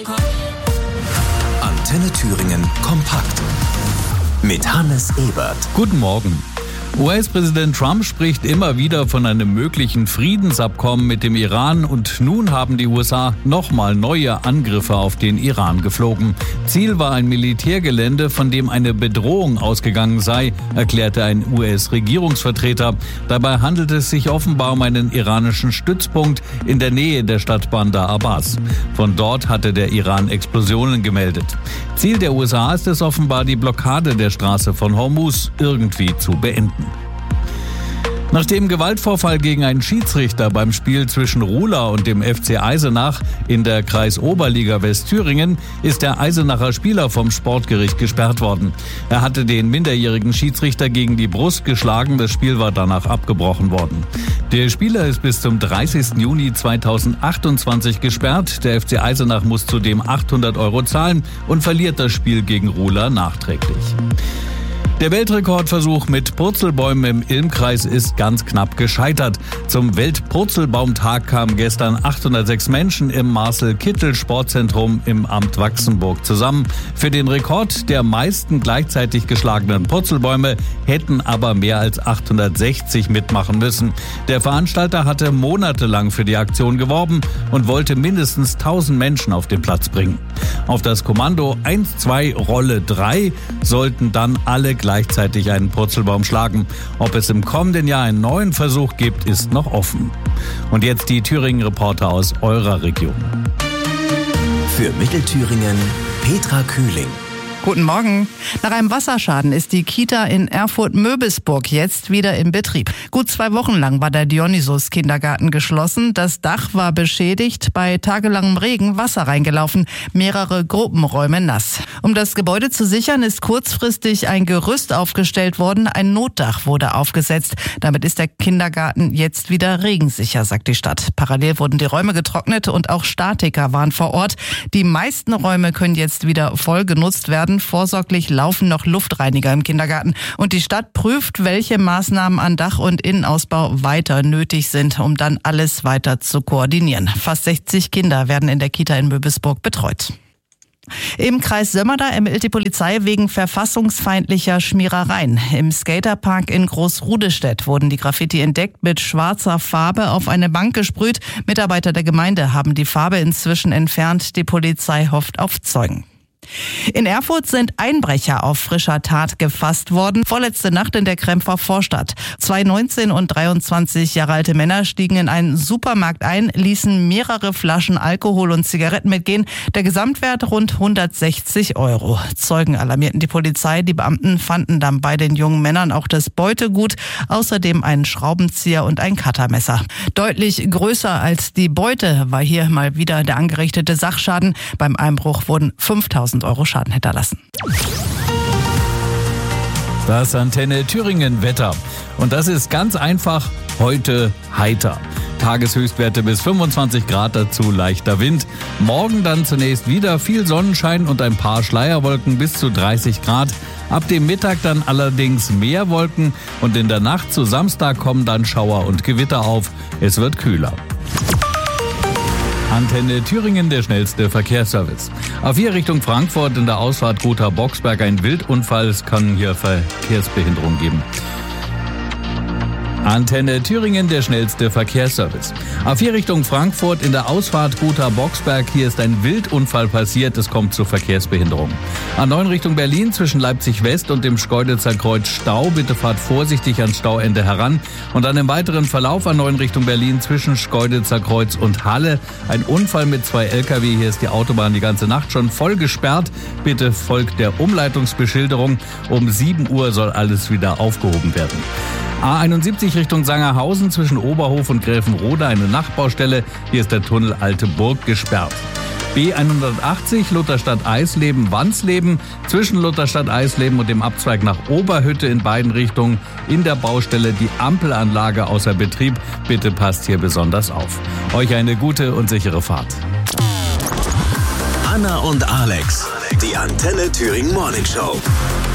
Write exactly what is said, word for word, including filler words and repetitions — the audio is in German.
Antenne Thüringen kompakt mit Hannes Ebert. Guten Morgen. U S-Präsident Trump spricht immer wieder von einem möglichen Friedensabkommen mit dem Iran und nun haben die U S A nochmal neue Angriffe auf den Iran geflogen. Ziel war ein Militärgelände, von dem eine Bedrohung ausgegangen sei, erklärte ein U S-Regierungsvertreter. Dabei handelt es sich offenbar um einen iranischen Stützpunkt in der Nähe der Stadt Bandar Abbas. Von dort hatte der Iran Explosionen gemeldet. Ziel der U S A ist es offenbar, die Blockade der Straße von Hormuz irgendwie zu beenden. Nach dem Gewaltvorfall gegen einen Schiedsrichter beim Spiel zwischen Ruhla und dem F C Eisenach in der Kreisoberliga Westthüringen ist der Eisenacher Spieler vom Sportgericht gesperrt worden. Er hatte den minderjährigen Schiedsrichter gegen die Brust geschlagen, das Spiel war danach abgebrochen worden. Der Spieler ist bis zum dreißigsten Juni zweitausendachtundzwanzig gesperrt. Der F C Eisenach muss zudem achthundert Euro zahlen und verliert das Spiel gegen Ruhla nachträglich. Der Weltrekordversuch mit Purzelbäumen im Ilmkreis ist ganz knapp gescheitert. Zum Weltpurzelbaumtag kamen gestern achthundertsechs Menschen im Marcel-Kittel-Sportzentrum im Amt Wachsenburg zusammen. Für den Rekord der meisten gleichzeitig geschlagenen Purzelbäume hätten aber mehr als achthundertsechzig mitmachen müssen. Der Veranstalter hatte monatelang für die Aktion geworben und wollte mindestens tausend Menschen auf den Platz bringen. Auf das Kommando eins, zwei, Rolle drei sollten dann alle gleichzeitig einen Purzelbaum schlagen. Ob es im kommenden Jahr einen neuen Versuch gibt, ist noch offen. Und jetzt die Thüringen-Reporter aus eurer Region. Für Mittelthüringen Petra Kühling. Guten Morgen. Nach einem Wasserschaden ist die Kita in Erfurt-Möbisburg jetzt wieder in Betrieb. Gut zwei Wochen lang war der Dionysus-Kindergarten geschlossen. Das Dach war beschädigt, bei tagelangem Regen Wasser reingelaufen, mehrere Gruppenräume nass. Um das Gebäude zu sichern, ist kurzfristig ein Gerüst aufgestellt worden. Ein Notdach wurde aufgesetzt. Damit ist der Kindergarten jetzt wieder regensicher, sagt die Stadt. Parallel wurden die Räume getrocknet und auch Statiker waren vor Ort. Die meisten Räume können jetzt wieder voll genutzt werden. Vorsorglich laufen noch Luftreiniger im Kindergarten. Und die Stadt prüft, welche Maßnahmen an Dach- und Innenausbau weiter nötig sind, um dann alles weiter zu koordinieren. Fast sechzig Kinder werden in der Kita in Möbisburg betreut. Im Kreis Sömmerda ermittelt die Polizei wegen verfassungsfeindlicher Schmierereien. Im Skaterpark in Großrudestedt wurden die Graffiti entdeckt, mit schwarzer Farbe auf eine Bank gesprüht. Mitarbeiter der Gemeinde haben die Farbe inzwischen entfernt. Die Polizei hofft auf Zeugen. In Erfurt sind Einbrecher auf frischer Tat gefasst worden. Vorletzte Nacht in der Krempfer Vorstadt. Zwei neunzehn und dreiundzwanzig Jahre alte Männer stiegen in einen Supermarkt ein, ließen mehrere Flaschen Alkohol und Zigaretten mitgehen. Der Gesamtwert rund hundertsechzig Euro. Zeugen alarmierten die Polizei. Die Beamten fanden dann bei den jungen Männern auch das Beutegut, außerdem einen Schraubenzieher und ein Cuttermesser. Deutlich größer als die Beute war hier mal wieder der angerichtete Sachschaden. Beim Einbruch wurden fünftausend Euro Schaden hinterlassen. Das Antenne Thüringen Wetter. Und das ist ganz einfach heute heiter. Tageshöchstwerte bis fünfundzwanzig Grad, dazu leichter Wind. Morgen dann zunächst wieder viel Sonnenschein und ein paar Schleierwolken bis zu dreißig Grad. Ab dem Mittag dann allerdings mehr Wolken und in der Nacht zu Samstag kommen dann Schauer und Gewitter auf. Es wird kühler. Antenne Thüringen, der schnellste Verkehrsservice. A vier Richtung Frankfurt in der Ausfahrt Gotha-Boxberg ein Wildunfall. Es kann hier Verkehrsbehinderung geben. Antenne Thüringen, der schnellste Verkehrsservice. A vier Richtung Frankfurt in der Ausfahrt Gotha-Boxberg. Hier ist ein Wildunfall passiert. Es kommt zu Verkehrsbehinderung. A neun Richtung Berlin zwischen Leipzig West und dem Schkeuditzer Kreuz Stau. Bitte fahrt vorsichtig ans Stauende heran. Und dann im weiteren Verlauf A neun Richtung Berlin zwischen Schkeuditzer Kreuz und Halle. Ein Unfall mit zwei L K W. Hier ist die Autobahn die ganze Nacht schon voll gesperrt. Bitte folgt der Umleitungsbeschilderung. Um sieben Uhr soll alles wieder aufgehoben werden. A einundsiebzig Richtung Sangerhausen zwischen Oberhof und Gräfenrode eine Nachtbaustelle. Hier ist der Tunnel Alte Burg gesperrt. B hundertachtzig Lutherstadt-Eisleben-Wansleben zwischen Lutherstadt-Eisleben und dem Abzweig nach Oberhütte in beiden Richtungen in der Baustelle die Ampelanlage außer Betrieb. Bitte passt hier besonders auf. Euch eine gute und sichere Fahrt. Anna und Alex, die Antenne Thüringen Morning Show.